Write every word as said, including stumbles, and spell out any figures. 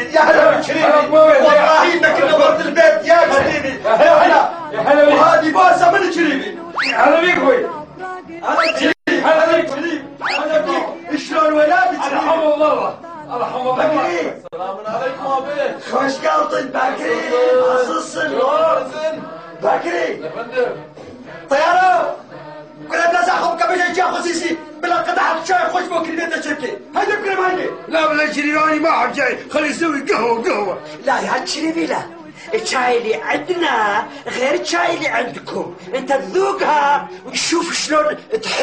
يا هلا بالشريفي، والله انك نورت البيت يا شريفي. يا هلا يا هلا بيك. وهذه بوسه من شريفي. يا هلا بيك اخوي. هلا بشريف، هلا بك شريف، هلا بك. شلون ولادك شريف؟ الحمد لله الحمد لله. بكري السلام عليكم ابي. خوش قلطن بكري عصصن بكري يا فندم طياره كلها بلا زاخم قبل شيء خصيصي بلا قطعه شاي خوش بوكري بيت الشركه. هيدا بكري هيدا. لا بلا شريفاني ما احب شاي، خلي يسوي قهوه قهوه. لا يا شريفي لا، الشاي اللي عندنا غير الشاي اللي عندكم، انت تذوقها وتشوف شلون تحب